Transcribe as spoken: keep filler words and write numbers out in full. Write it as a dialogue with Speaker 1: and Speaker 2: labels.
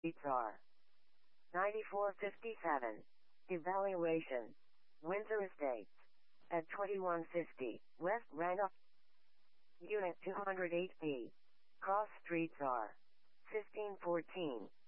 Speaker 1: Streets are ninety-four fifty-seven. Evaluation. Windsor Estates. At twenty-one fifty, West Rannoch. Unit two hundred eight B. Cross streets are fifteen fourteen.